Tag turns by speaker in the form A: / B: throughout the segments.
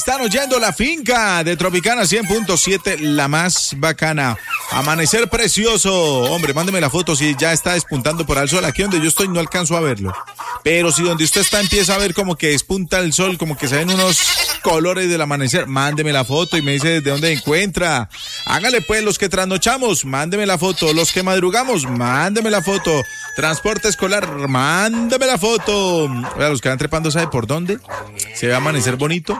A: Están oyendo La Finca de Tropicana 100.7, la más bacana. Amanecer precioso. Hombre, mándeme la foto si ya está despuntando por el sol. Aquí donde yo estoy no alcanzo a verlo. Pero si donde usted está empieza a ver como que despunta el sol, como que se ven unos colores del amanecer, mándeme la foto y me dice desde dónde encuentra. Hágale pues, los que trasnochamos, mándeme la foto. Los que madrugamos, mándeme la foto. Transporte escolar, mándeme la foto. Oiga, los que van trepando, ¿sabe por dónde? Se ve amanecer bonito.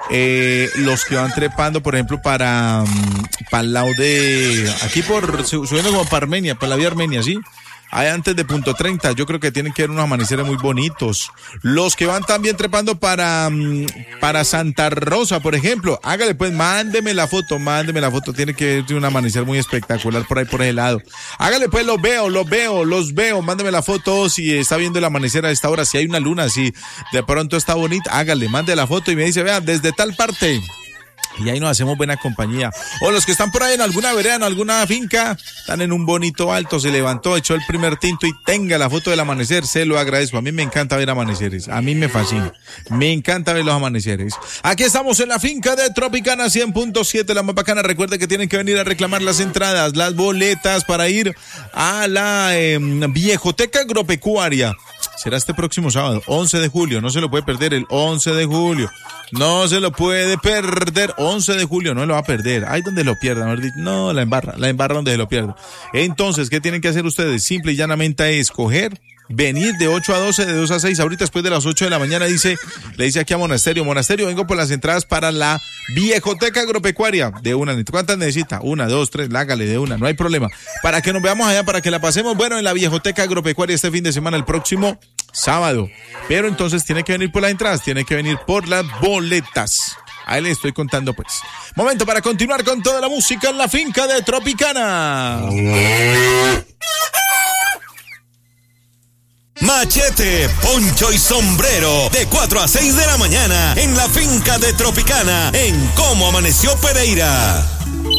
A: Los que van trepando, por ejemplo, para el lado de... Aquí subiendo como para Armenia, para la vía Armenia, ¿sí? Ahí antes de punto 30, yo creo que tienen que ver unos amaneceres muy bonitos. Los que van también trepando para Santa Rosa, por ejemplo, hágale pues, mándeme la foto, tiene que ver un amanecer muy espectacular por ahí, por ese lado. Hágale pues, los veo, mándeme la foto si está viendo el amanecer a esta hora, si hay una luna, si de pronto está bonita, hágale, mande la foto y me dice, vea, desde tal parte. Y ahí nos hacemos buena compañía. O los que están por ahí en alguna vereda, en alguna finca, están en un bonito alto, se levantó, echó el primer tinto y tenga la foto del amanecer, se lo agradezco. A mí me encanta ver amaneceres, a mí me fascina. Me encanta ver los amaneceres. Aquí estamos en La Finca de Tropicana 100.7, la más bacana. Recuerde que tienen que venir a reclamar las entradas, las boletas para ir a la Viejoteca Agropecuaria. Será este próximo sábado, 11 de julio, no se lo puede perder, el 11 de julio. No se lo puede perder, 11 de julio, no lo va a perder. Ahí donde lo pierda, no, la embarra donde se lo pierda. Entonces, ¿qué tienen que hacer ustedes? Simple y llanamente es escoger, venir de 8 a 12, de 2 a 6, ahorita después de las 8 de la mañana le dice aquí a Monasterio, vengo por las entradas para la Viejoteca Agropecuaria, de una, ¿cuántas necesita? 1, 2, 3, lágale de una, no hay problema. Para que nos veamos allá, para que la pasemos, bueno, en la Viejoteca Agropecuaria este fin de semana, el próximo sábado. Pero entonces tiene que venir por las entradas, tiene que venir por las boletas. Ahí le estoy contando pues. Momento para continuar con toda la música en La Finca de Tropicana.
B: Machete, poncho y sombrero de 4 a 6 de la mañana en La Finca de Tropicana en Cómo Amaneció Pereira.